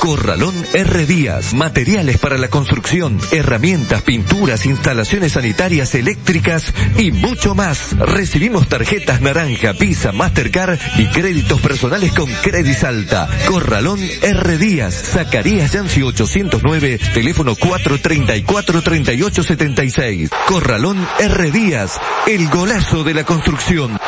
Corralón R. Díaz, materiales para la construcción, herramientas, pinturas, instalaciones sanitarias, eléctricas y mucho más. Recibimos tarjetas Naranja, Visa, Mastercard y créditos personales con Credisalta. Corralón R. Díaz, Zacarías Yancy 809, teléfono 434-3876. Corralón R. Díaz, el golazo de la construcción.